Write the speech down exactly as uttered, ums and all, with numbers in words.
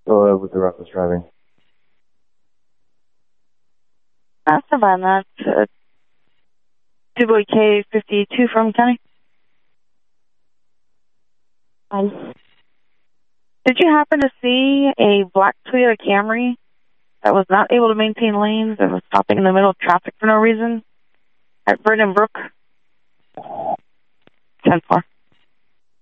Go ahead with the reckless driving. That's about that. Uh, Dubois K fifty-two from County. Um, did you happen to see a black Toyota Camry that was not able to maintain lanes and was stopping in the middle of traffic for no reason at Vernon Brook? ten four.